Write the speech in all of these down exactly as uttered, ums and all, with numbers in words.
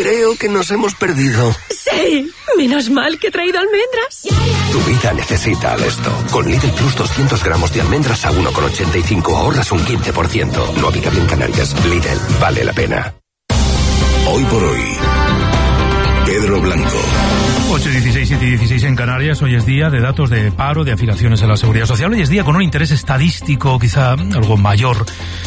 Creo que nos hemos perdido. Sí, menos mal que he traído almendras. Tu vida necesita Alesto. Con Lidl Plus doscientos gramos de almendras a uno con ochenta y cinco ahorras un quince por ciento. No aplicable en Canarias. Lidl, vale la pena. Hoy por hoy, Pedro Blanco. ocho dieciséis, siete dieciséis en Canarias. Hoy es día de datos de paro, de afiliaciones a la Seguridad Social. Hoy es día con un interés estadístico quizá algo mayor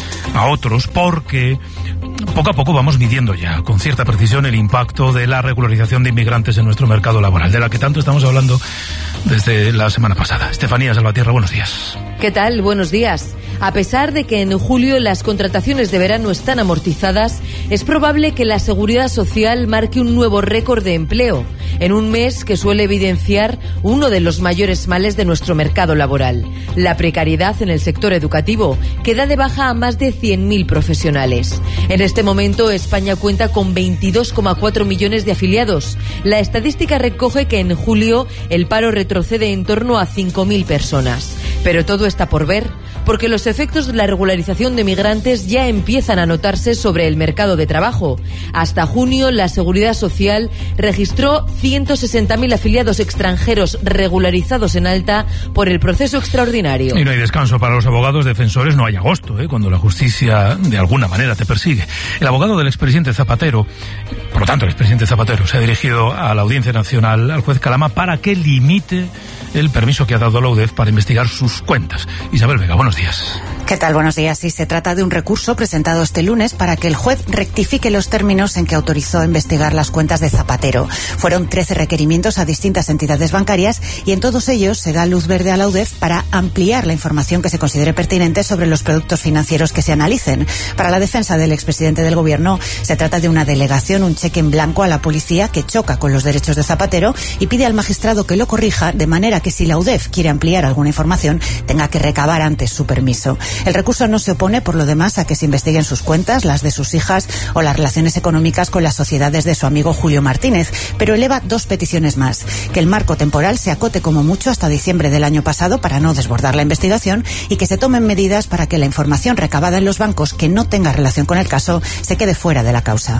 a otros, porque poco a poco vamos midiendo ya con cierta precisión el impacto de la regularización de inmigrantes en nuestro mercado laboral, de la que tanto estamos hablando desde la semana pasada. Estefanía Salvatierra, buenos días. ¿Qué tal? Buenos días. A pesar de que en julio las contrataciones de verano están amortizadas, es probable que la Seguridad Social marque un nuevo récord de empleo, en un mes que suele evidenciar uno de los mayores males de nuestro mercado laboral, la precariedad en el sector educativo, que da de baja a más de cien mil profesionales. En este momento, España cuenta con veintidós coma cuatro millones de afiliados. La estadística recoge que en julio el paro retrocede en torno a cinco mil personas. Pero todo está por ver, porque los efectos de la regularización de migrantes ya empiezan a notarse sobre el mercado de trabajo. Hasta junio, la Seguridad Social registró ciento sesenta mil afiliados extranjeros regularizados en alta por el proceso extraordinario. Y no hay descanso para los abogados defensores, no hay agosto, ¿eh? cuando la justicia de alguna manera te persigue. El abogado del expresidente Zapatero, por lo tanto el expresidente Zapatero, se ha dirigido a la Audiencia Nacional, al juez Calama, para que limite el permiso que ha dado la U D E F para investigar sus cuentas. Isabel Vega, buenos días. ¿Qué tal? Buenos días. Sí, se trata de un recurso presentado este lunes para que el juez rectifique los términos en que autorizó investigar las cuentas de Zapatero. Fueron trece requerimientos a distintas entidades bancarias y en todos ellos se da luz verde a la U D E F para ampliar la información que se considere pertinente sobre los productos financieros que se analicen. Para la defensa del expresidente del Gobierno, se trata de una delegación, un cheque en blanco a la policía que choca con los derechos de Zapatero y pide al magistrado que lo corrija, de manera que si la U D E F quiere ampliar alguna información, tenga que recabar antes su permiso. El recurso no se opone, por lo demás, a que se investiguen sus cuentas, las de sus hijas o las relaciones económicas con las sociedades de su amigo Julio Martínez, pero eleva dos peticiones más: que el marco temporal se acote como mucho hasta diciembre del año pasado para no desbordar la investigación y que se tomen medidas para que la información recabada en los bancos que no tenga relación con el caso se quede fuera de la causa.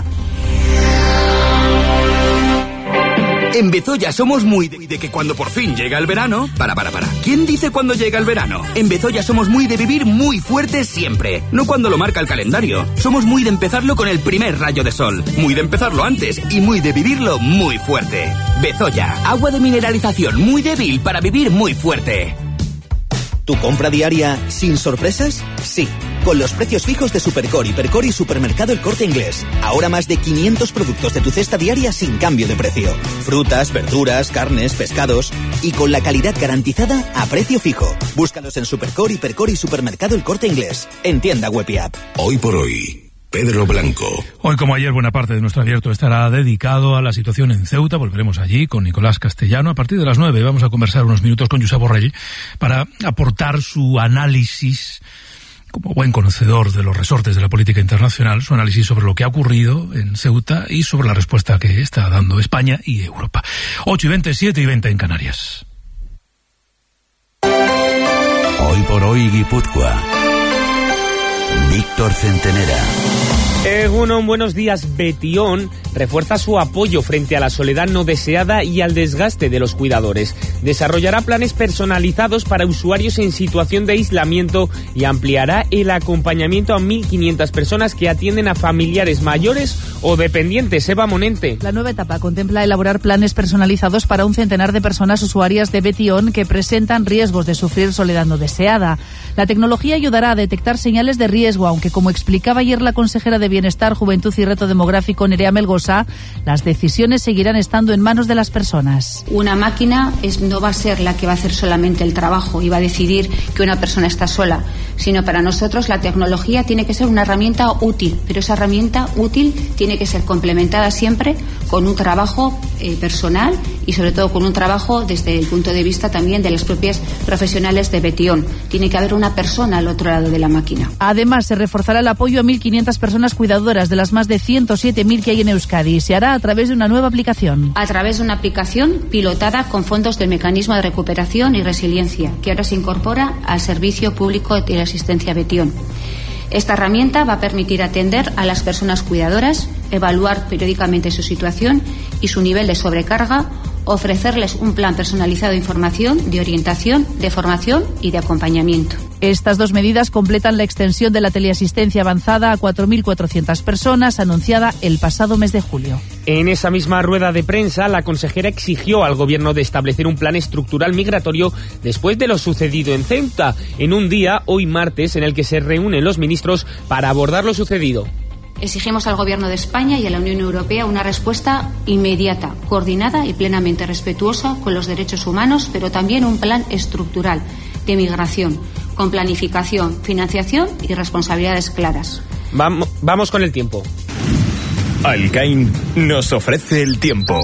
En Bezoya somos muy de, de que cuando por fin llega el verano... Para, para, para. ¿Quién dice cuando llega el verano? En Bezoya somos muy de vivir muy fuerte siempre. No cuando lo marca el calendario. Somos muy de empezarlo con el primer rayo de sol. Muy de empezarlo antes y muy de vivirlo muy fuerte. Bezoya, agua de mineralización muy débil para vivir muy fuerte. ¿Tu compra diaria sin sorpresas? Sí, con los precios fijos de Supercor, Hipercor y Supermercado El Corte Inglés. Ahora más de quinientos productos de tu cesta diaria sin cambio de precio. Frutas, verduras, carnes, pescados y con la calidad garantizada a precio fijo. Búscalos en Supercor, Hipercor y Supermercado El Corte Inglés. En tienda web y app. Hoy por hoy, Pedro Blanco. Hoy, como ayer, buena parte de nuestro abierto estará dedicado a la situación en Ceuta. Volveremos allí con Nicolás Castellano. A partir de las nueve vamos a conversar unos minutos con Josep Borrell para aportar su análisis, como buen conocedor de los resortes de la política internacional, su análisis sobre lo que ha ocurrido en Ceuta y sobre la respuesta que está dando España y Europa. ocho y veinte, siete y veinte en Canarias. Hoy por hoy, Guipúzcoa. Víctor Centenera. Egunon, buenos días. Betión refuerza su apoyo frente a la soledad no deseada y al desgaste de los cuidadores. Desarrollará planes personalizados para usuarios en situación de aislamiento y ampliará el acompañamiento a mil quinientas personas que atienden a familiares mayores o dependientes. Eva Monente. La nueva etapa contempla elaborar planes personalizados para un centenar de personas usuarias de Betión que presentan riesgos de sufrir soledad no deseada. La tecnología ayudará a detectar señales de riesgo, aunque, como explicaba ayer la consejera de Bienestar, Juventud y Reto Demográfico, Nerea Melgosa, las decisiones seguirán estando en manos de las personas. Una máquina es, no va a ser la que va a hacer solamente el trabajo y va a decidir que una persona está sola, sino para nosotros la tecnología tiene que ser una herramienta útil, pero esa herramienta útil tiene que ser complementada siempre con un trabajo eh, personal y sobre todo con un trabajo desde el punto de vista también de las propias profesionales de Betión. Tiene que haber una persona al otro lado de la máquina. Además, se reforzará el apoyo a mil quinientas personas cuidadoras de las más de ciento siete mil que hay en Euskadi. Se hará a través de una nueva aplicación. A través de una aplicación pilotada con fondos del Mecanismo de Recuperación y Resiliencia, que ahora se incorpora al Servicio Público de Asistencia Betión. Esta herramienta va a permitir atender a las personas cuidadoras, evaluar periódicamente su situación y su nivel de sobrecarga, ofrecerles un plan personalizado de información, de orientación, de formación y de acompañamiento. Estas dos medidas completan la extensión de la teleasistencia avanzada a cuatro mil cuatrocientas personas, anunciada el pasado mes de julio. En esa misma rueda de prensa, la consejera exigió al Gobierno de establecer un plan estructural migratorio después de lo sucedido en Ceuta, en un día, hoy martes, en el que se reúnen los ministros para abordar lo sucedido. Exigimos al Gobierno de España y a la Unión Europea una respuesta inmediata, coordinada y plenamente respetuosa con los derechos humanos, pero también un plan estructural de migración, con planificación, financiación y responsabilidades claras. Vamos, vamos con el tiempo. Alcain nos ofrece el tiempo.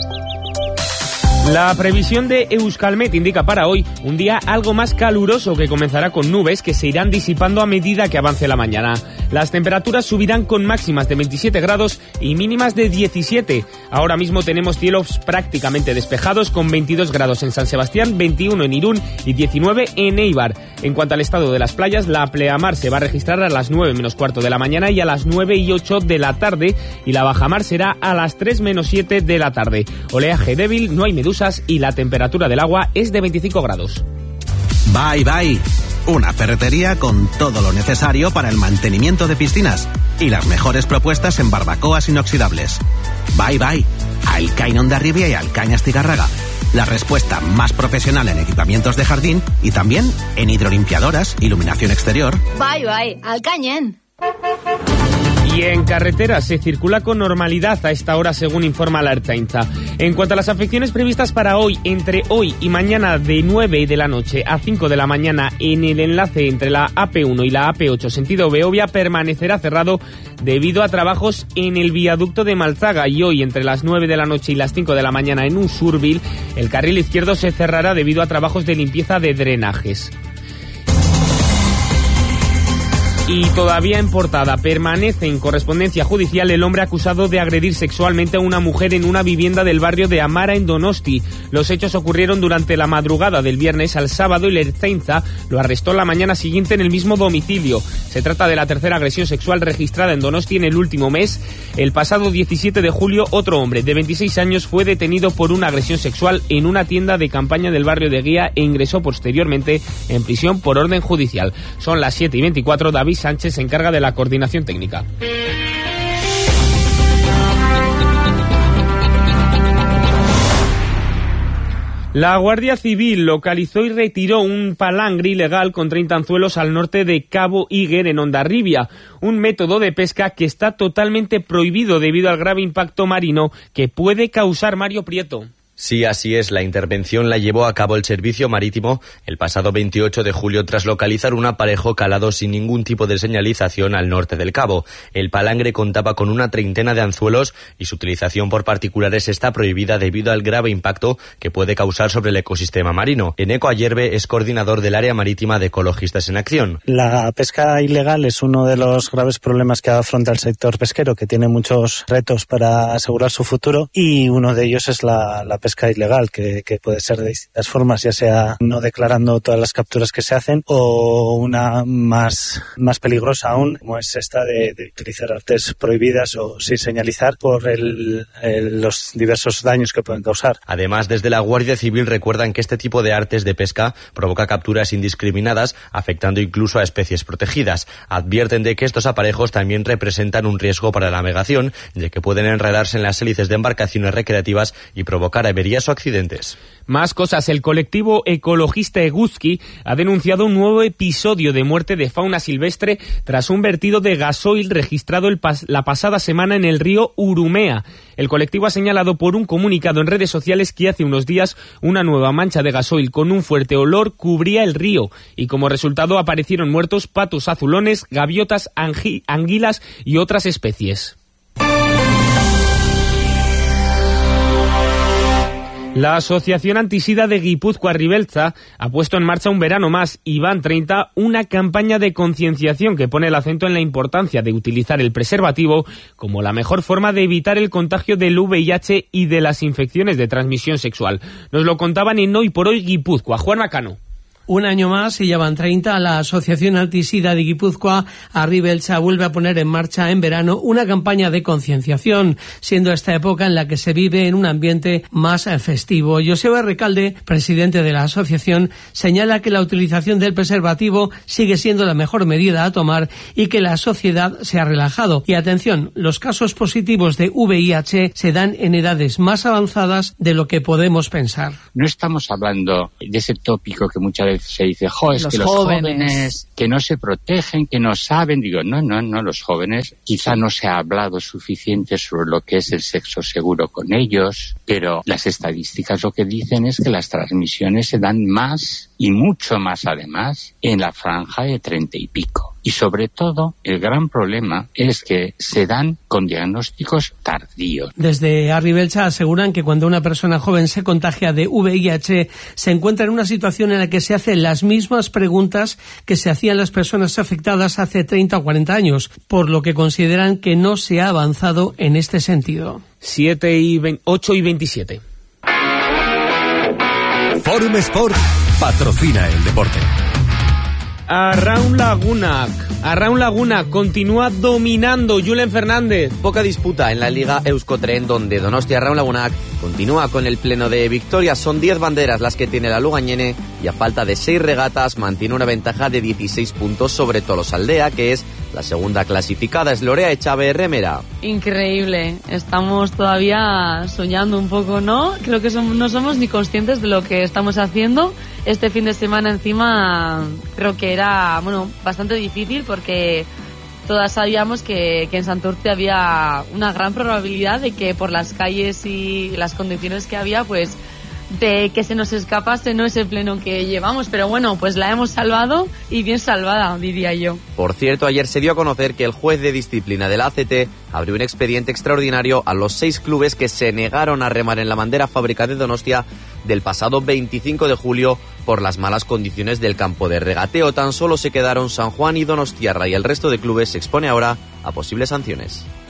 La previsión de Euskalmet indica para hoy un día algo más caluroso, que comenzará con nubes que se irán disipando a medida que avance la mañana. Las temperaturas subirán con máximas de veintisiete grados y mínimas de diecisiete. Ahora mismo tenemos cielos prácticamente despejados, con veintidós grados en San Sebastián, veintiuno en Irún y diecinueve en Eibar. En cuanto al estado de las playas, la pleamar se va a registrar a las nueve menos cuarto de la mañana y a las nueve y ocho de la tarde, y la bajamar será a las tres menos siete de la tarde. Oleaje débil, no hay medusas y la temperatura del agua es de veinticinco grados. Bye Bye, una ferretería con todo lo necesario para el mantenimiento de piscinas y las mejores propuestas en barbacoas inoxidables. Bye Bye, Alcain Hondarribia y Alcain Astigarraga. La respuesta más profesional en equipamientos de jardín y también en hidrolimpiadoras, iluminación exterior. Bye Bye, Alcañen. Y en carretera se circula con normalidad a esta hora, según informa la Ertzaintza. En cuanto a las afecciones previstas para hoy, entre hoy y mañana de nueve de la noche a cinco de la mañana, en el enlace entre la A P uno y la A P ocho sentido Beovia permanecerá cerrado debido a trabajos en el viaducto de Malzaga, y hoy entre las nueve de la noche y las cinco de la mañana en Usurbil el carril izquierdo se cerrará debido a trabajos de limpieza de drenajes. Y todavía en portada, permanece en correspondencia judicial el hombre acusado de agredir sexualmente a una mujer en una vivienda del barrio de Amara, en Donosti. Los hechos ocurrieron durante la madrugada del viernes al sábado y la Ertzaintza lo arrestó la mañana siguiente en el mismo domicilio. Se trata de la tercera agresión sexual registrada en Donosti en el último mes. El pasado diecisiete de julio, otro hombre de veintiséis años fue detenido por una agresión sexual en una tienda de campaña del barrio de Guía e ingresó posteriormente en prisión por orden judicial. Son las siete y veinticuatro, David Sánchez se encarga de la coordinación técnica. La Guardia Civil localizó y retiró un palangre ilegal con treinta anzuelos al norte de Cabo Iguer, en Hondarribia, un método de pesca que está totalmente prohibido debido al grave impacto marino que puede causar. Mario Prieto. Sí, así es. La intervención la llevó a cabo el Servicio Marítimo el pasado veintiocho de julio tras localizar un aparejo calado sin ningún tipo de señalización al norte del cabo. El palangre contaba con una treintena de anzuelos y su utilización por particulares está prohibida debido al grave impacto que puede causar sobre el ecosistema marino. Eneco Ayerbe es coordinador del área marítima de Ecologistas en Acción. La pesca ilegal es uno de los graves problemas que afronta el sector pesquero, que tiene muchos retos para asegurar su futuro, y uno de ellos es la, la pesca pesca ilegal, que, que puede ser de distintas formas, ya sea no declarando todas las capturas que se hacen, o una más, más peligrosa aún, como es esta de, de utilizar artes prohibidas o sin señalizar por el, el, los diversos daños que pueden causar. Además, desde la Guardia Civil recuerdan que este tipo de artes de pesca provoca capturas indiscriminadas, afectando incluso a especies protegidas. Advierten de que estos aparejos también representan un riesgo para la navegación, de que pueden enredarse en las hélices de embarcaciones recreativas y provocar averías o accidentes. Más cosas. El colectivo ecologista Eguzki ha denunciado un nuevo episodio de muerte de fauna silvestre tras un vertido de gasoil registrado el pas- la pasada semana en el río Urumea. El colectivo ha señalado por un comunicado en redes sociales que hace unos días una nueva mancha de gasoil con un fuerte olor cubría el río y como resultado aparecieron muertos patos azulones, gaviotas, angi- anguilas y otras especies. La Asociación Antisida de Guipúzcoa Ribeltza ha puesto en marcha un verano más, Iván treinta, una campaña de concienciación que pone el acento en la importancia de utilizar el preservativo como la mejor forma de evitar el contagio del V I H y de las infecciones de transmisión sexual. Nos lo contaban en Hoy por Hoy Guipúzcoa. Juan Macano. Un año más, y ya van treinta, la Asociación Altisida de Guipúzcoa, Arribeltza, vuelve a poner en marcha en verano una campaña de concienciación, siendo esta época en la que se vive en un ambiente más festivo. Joseba Recalde, presidente de la asociación, señala que la utilización del preservativo sigue siendo la mejor medida a tomar y que la sociedad se ha relajado. Y atención, los casos positivos de V I H se dan en edades más avanzadas de lo que podemos pensar. No estamos hablando de ese tópico que muchas veces se dice, jo, es los que los jóvenes. jóvenes que no se protegen, que no saben. Digo, no, no, no, los jóvenes quizá no se ha hablado suficiente sobre lo que es el sexo seguro con ellos, pero las estadísticas lo que dicen es que las transmisiones se dan más y mucho más además en la franja de treinta y pico. Y sobre todo, el gran problema es que se dan con diagnósticos tardíos. Desde Arribeltza aseguran que cuando una persona joven se contagia de V I H, se encuentra en una situación en la que se hacen las mismas preguntas que se hacían las personas afectadas hace treinta o cuarenta años, por lo que consideran que no se ha avanzado en este sentido. siete y ocho y veintisiete. Forum Sport patrocina el deporte. Arraun Lagunac. Arraun Lagunac continúa dominando. Julen Fernández. Poca disputa en la Liga Euskotren, donde Donostia Arraun Lagunac continúa con el pleno de victorias. Son diez banderas las que tiene la Lugañene y a falta de seis regatas mantiene una ventaja de dieciséis puntos sobre Tolosaldea, que es la segunda clasificada. Es Lorea Echave Remera. Increíble. Estamos todavía soñando un poco, ¿no? Creo que somos, no somos ni conscientes de lo que estamos haciendo. Este fin de semana encima creo que era, bueno, bastante difícil porque todas sabíamos que, que en Santurce había una gran probabilidad de que por las calles y las condiciones que había, pues de que se nos escapase no ese pleno que llevamos, pero bueno, pues la hemos salvado y bien salvada, diría yo. Por cierto, ayer se dio a conocer que el juez de disciplina del A C T abrió un expediente extraordinario a los seis clubes que se negaron a remar en la bandera fábrica de Donostia del pasado veinticinco de julio por las malas condiciones del campo de regateo. Tan solo se quedaron San Juan y Donostiarra y el resto de clubes se expone ahora a posibles sanciones.